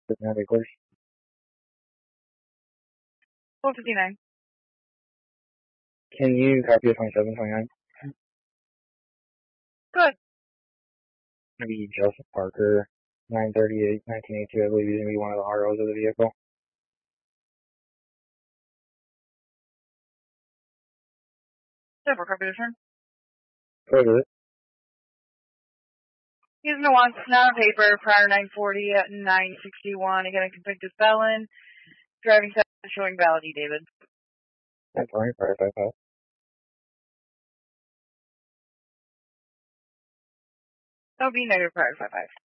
Now recorders. 459. Can you copy a 2729? Good. Maybe Joseph Parker, 938, 1982. I believe he's going to be one of the ROs of the vehicle. Never copy this one. Go to it. He's in the wants now on paper prior 940 at 961. Again, a convicted felon. Driving test showing valid David. That's fine, 555. That would be negative prior 55.